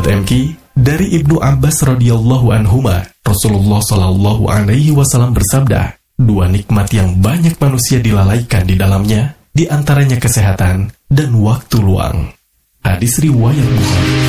MK, dari Ibnu Abbas radhiyallahu anhuma, Rasulullah shallallahu alaihi wasallam bersabda, dua nikmat yang banyak manusia dilalaikan di dalamnya, di antaranya kesehatan dan waktu luang. Hadis riwayat Bukhari.